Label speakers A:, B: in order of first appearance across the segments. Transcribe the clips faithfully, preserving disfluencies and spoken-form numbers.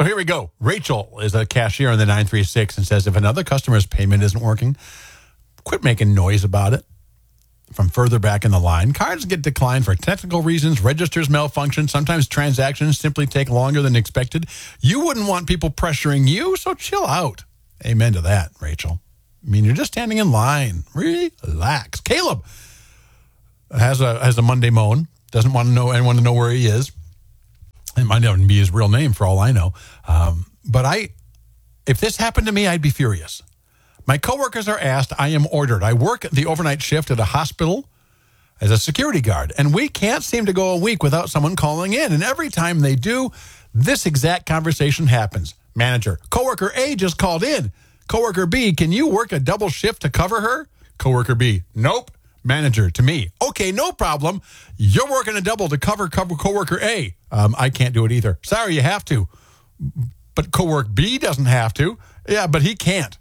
A: So here we go. Rachel is a cashier on the nine three six and says, if another customer's payment isn't working, quit making noise about it. From further back in the line, cards get declined for technical reasons, registers malfunction, sometimes transactions simply take longer than expected. You wouldn't want people pressuring you, so chill out. Amen to that, Rachel. I mean, you're just standing in line. Relax. Caleb has a has a Monday moan. Doesn't want to know anyone to know where he is. It might not even be his real name for all I know. Um, but I, if this happened to me, I'd be furious. My coworkers are asked, I am ordered. I work the overnight shift at a hospital as a security guard, and we can't seem to go a week without someone calling in. And every time they do, this exact conversation happens. Manager, coworker A just called in. Coworker B, can you work a double shift to cover her? Coworker B, nope. Manager to me, okay, no problem. You're working a double to cover, cover coworker A. Um, I can't do it either. Sorry, you have to. But coworker B doesn't have to. Yeah, but he can't.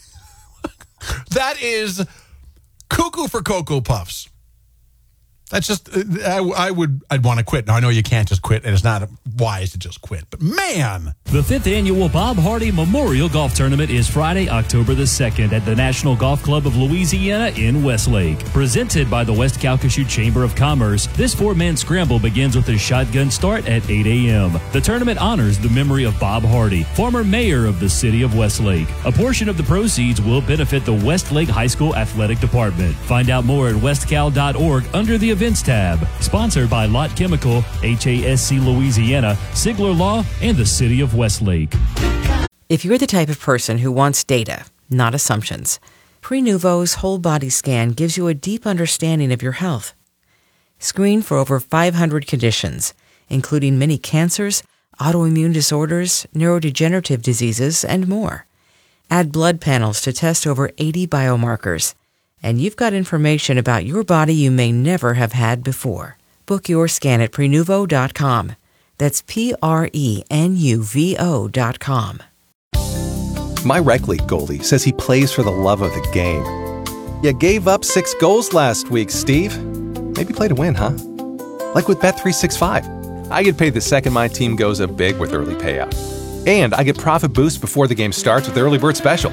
A: That is cuckoo for Cocoa Puffs. That's just, I, I would, I'd want to quit. Now, I know you can't just quit, and it's not wise to just quit, but man.
B: The fifth annual Bob Hardy Memorial Golf Tournament is Friday, October the second at the National Golf Club of Louisiana in Westlake. Presented by the West Calcasieu Chamber of Commerce, this four-man scramble begins with a shotgun start at eight a.m. The tournament honors the memory of Bob Hardy, former mayor of the city of Westlake. A portion of the proceeds will benefit the Westlake High School Athletic Department. Find out more at westcal dot org under the Events tab. Sponsored by Lott Chemical, H A S C Louisiana, Sigler Law, and the City of Westlake.
C: If you're the type of person who wants data, not assumptions, Prenuvo's whole body scan gives you a deep understanding of your health. Screen for over five hundred conditions, including many cancers, autoimmune disorders, neurodegenerative diseases, and more. Add blood panels to test over eighty biomarkers. And you've got information about your body you may never have had before. Book your scan at Prenuvo dot com. That's P R E N U V O dot com.
D: My rec league goalie says he plays for the love of the game. You gave up six goals last week, Steve. Maybe play to win, huh? Like with Bet three sixty-five. I get paid the second my team goes up big with early payout. And I get profit boost before the game starts with Early Bird Special.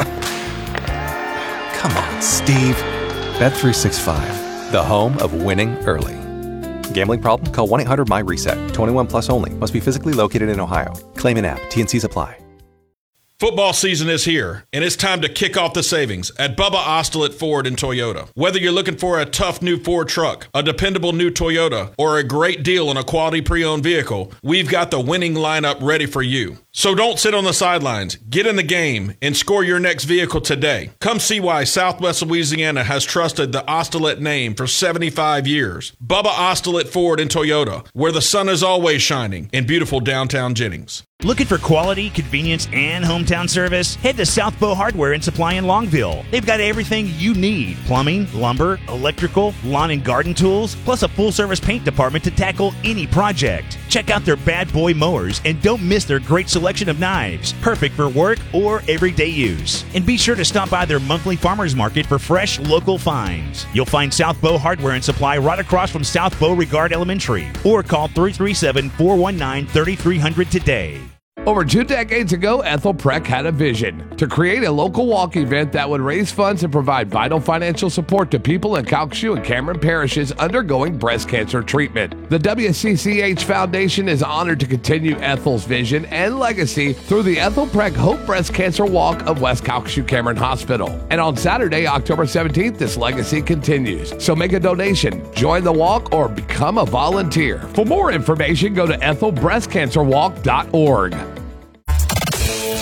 D: Come on, Steve. Bet three sixty-five, the home of winning early. Gambling problem? Call one eight hundred M Y reset. twenty-one plus only. Must be physically located in Ohio. Claim an app. T and Cs apply.
E: Football season is here, and it's time to kick off the savings at Bubba Ostelet Ford and Toyota. Whether you're looking for a tough new Ford truck, a dependable new Toyota, or a great deal on a quality pre-owned vehicle, we've got the winning lineup ready for you. So don't sit on the sidelines. Get in the game and score your next vehicle today. Come see why Southwest Louisiana has trusted the Ostelet name for seventy-five years. Bubba Ostelet Ford and Toyota, where the sun is always shining in beautiful downtown Jennings.
F: Looking for quality, convenience, and hometown service? Head to South Bow Hardware and Supply in Longville. They've got everything you need. Plumbing, lumber, electrical, lawn and garden tools, plus a full-service paint department to tackle any project. Check out their bad boy mowers and don't miss their great selection of knives. Perfect for work or everyday use. And be sure to stop by their monthly farmers market for fresh local finds. You'll find South Bow Hardware and Supply right across from South Beauregard Elementary. Or call three three seven, four one nine, three three zero zero today.
G: Over two decades ago, Ethel Preck had a vision to create a local walk event that would raise funds and provide vital financial support to people in Calcasieu and Cameron parishes undergoing breast cancer treatment. The W C C H Foundation is honored to continue Ethel's vision and legacy through the Ethel Preck Hope Breast Cancer Walk of West Calcasieu Cameron Hospital. And on Saturday, October seventeenth, this legacy continues. So make a donation, join the walk, or become a volunteer. For more information, go to ethel breast cancer walk dot org.